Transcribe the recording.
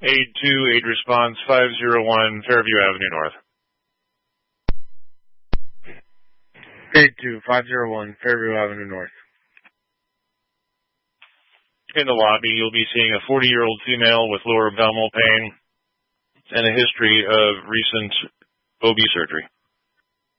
Aid 2, aid response 501 Fairview Avenue North. Aid 2, 501 Fairview Avenue North. In the lobby, you'll be seeing a 40-year-old female with lower abdominal pain and a history of recent OB surgery.